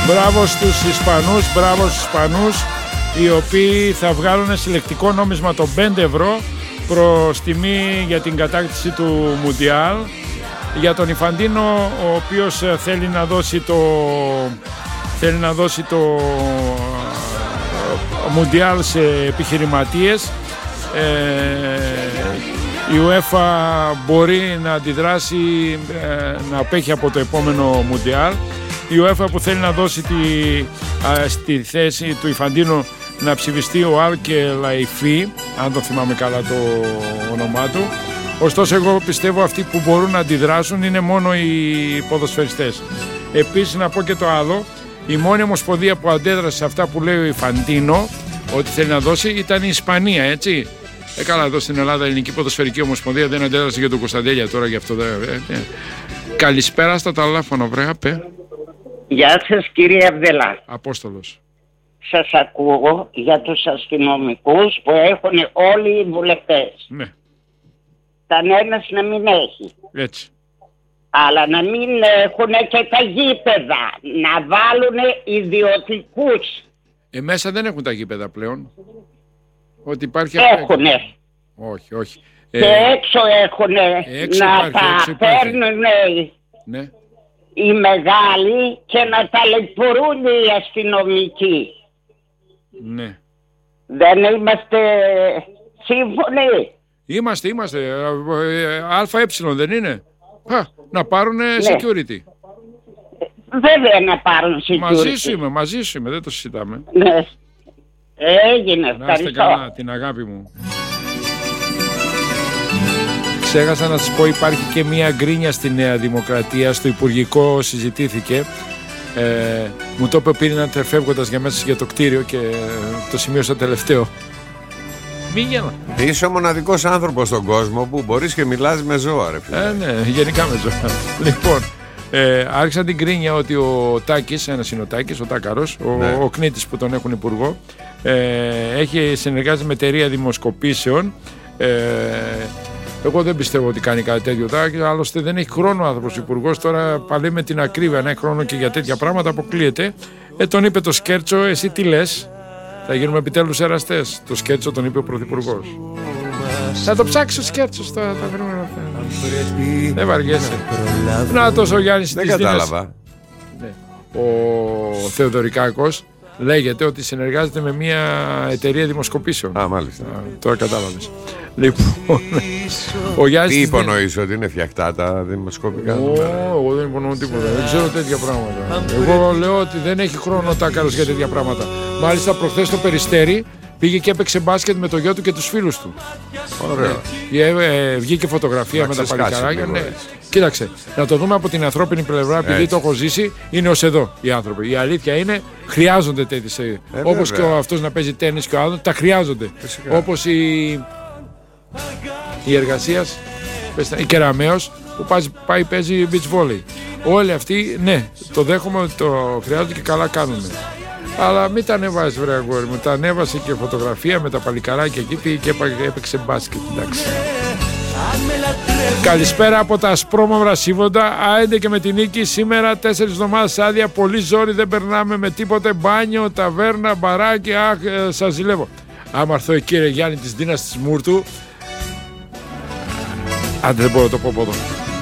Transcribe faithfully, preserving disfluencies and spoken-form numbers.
Μπράβο στους Ισπανούς, μπράβο στους Ισπανούς, οι οποίοι θα βγάλουν συλλεκτικό νόμισμα των πέντε ευρώ προς τιμή για την κατάκτηση του Μουντιάλ. Για τον Ιφαντίνο, ο οποίος θέλει να δώσει το, θέλει να δώσει το Μουντιάλ σε επιχειρηματίες. Ε, η UEFA μπορεί να αντιδράσει, ε, να απέχει από το επόμενο Μουντιάλ. Η UEFA που θέλει να δώσει τη, α, στη θέση του Ιφαντίνο να ψηφιστεί ο Άρκε Λαϊφή, αν το θυμάμαι καλά το όνομά του. Ωστόσο, εγώ πιστεύω αυτοί που μπορούν να αντιδράσουν είναι μόνο οι ποδοσφαιριστές. Επίσης, να πω και το άλλο, η μόνη ομοσπονδία που αντέδρασε σε αυτά που λέει ο Ιφαντίνο ότι θέλει να δώσει ήταν η Ισπανία, έτσι. Ε, καλά, εδώ στην Ελλάδα η Ελληνική Ποδοσφαιρική Ομοσπονδία δεν αντέδρασε για τον Κωνσταντέλια τώρα, γι' αυτό δεν. Ε, ε. Καλησπέρα στα τηλέφωνο, βρε, απέ. Γεια σας κύριε Αβδελά. Απόστολος. Σας ακούω για τους αστυνομικούς που έχουν όλοι οι βουλευτές. Ναι. Κανένας να μην έχει. Έτσι. Αλλά να μην έχουν και τα γήπεδα. Να βάλουν ιδιωτικούς. Ε, μέσα δεν έχουν τα γήπεδα πλέον. Ότι υπάρχει... Έχουνε. Όχι, όχι. Και ε, έξω έχουνε έξω να υπάρχει, τα έξω υπάρχει. παίρνουν Ναι. οι μεγάλοι και να ταλαιπωρούν οι αστυνομικοί. Ναι. Δεν είμαστε σύμφωνοι? Είμαστε, είμαστε. ΑΕ δεν είναι. Α, να πάρουν ναι. security. Βέβαια να πάρουν security. Μαζί σου είμαι, μαζί σου είμαι, δεν το συζητάμε. Ναι. Έγινε, ευχαριστώ. Καλά, την αγάπη μου. Ξέχασα να σας πω, υπάρχει και μία γκρίνια στη Νέα Δημοκρατία, στο Υπουργικό συζητήθηκε. Ε, μου το είπε πήρε φεύγοντας για μέσα για το κτίριο και το σημείωσα τελευταίο. Μην γελά. Είσαι ο μοναδικός άνθρωπος στον κόσμο που μπορείς και μιλάς με ζώα, ρε φίλε. Ε, ναι, γενικά με ζώα. Λοιπόν, ε, άρχισαν την γκρίνια ότι ο Τάκης, ένας είναι ο Τάκης, ο Τάκαρος, ο, ναι. ο Κνήτης που τον έχουν υπουργό, ε, έχει συνεργάζεται με εταιρεία δημοσκοπήσεων. Ε, εγώ δεν πιστεύω ότι κάνει κάτι τέτοιο Τάκης, άλλωστε δεν έχει χρόνο ο άνθρωπος υπουργός. Τώρα παλεύει με την ακρίβεια, να έχει χρόνο και για τέτοια πράγματα αποκλείεται. Ε, τον είπε το Σκέρτσο, εσύ τι λες? Θα γίνουμε επιτέλους εραστές. Το Σκέρτσο τον είπε ο Πρωθυπουργός. Θα το ψάξει ο Σκέρτσος, θα τα βρούμε. Δεν βαριέσαι. Να τόσο ο Γιάννης. Δεν κατάλαβα. Ναι. Ο Θεοδωρικάκος λέγεται ότι συνεργάζεται με μια εταιρεία δημοσκοπήσεων. Α, μάλιστα. Α, τώρα κατάλαβες. Λοιπόν, ο Γιάννης. Τι υπονοείς, ότι είναι φτιαχτά τα δημοσκοπικά? Εγώ δεν υπονοώ τίποτα. Δεν ξέρω τέτοια πράγματα. Εγώ λέω ότι δεν έχει χρόνο ο Τάκαρος για τέτοια πράγματα. Μάλιστα, προχθές στο Περιστέρι πήγε και έπαιξε μπάσκετ με το γιο του και τους φίλους του. Ωραίο. Ναι. Ε, ε, βγήκε φωτογραφία να με τα παλικαράκια. Ναι. Έτσι. Κοίταξε, να το δούμε από την ανθρώπινη πλευρά, επειδή έτσι. το έχω ζήσει, είναι ως εδώ οι άνθρωποι. Η αλήθεια είναι, χρειάζονται τέτοιες. Ε, όπως και ο αυτός να παίζει τένις και ο άλλος, τα χρειάζονται. Όπως η, η εργασίας, η Κεραμέως, που πάει, πάει παίζει beach volley. Όλοι αυτοί, ναι, το δέχομαι ότι το χρειάζονται και καλά κάνουν. Αλλά μην τα ανεβάζεις, βρε αγόρι μου. Τα ανέβασε και φωτογραφία με τα παλικαράκια εκεί, πήγε και έπαιξε μπάσκετ. Εντάξει. Καλησπέρα από τα ασπρόμαυρα Σύβοντα. Άιντε και με την νίκη σήμερα. Τέσσερις εβδομάδες άδεια. Πολύ ζόρι, δεν περνάμε με τίποτε. Μπάνιο, ταβέρνα, μπαράκι. Αχ, ε, σας ζηλεύω. Άμα έρθω εκεί, ρε Γιάννη, της Δίνας της Μούρτου. Άντε, δεν μπορώ να το πω από εδώ.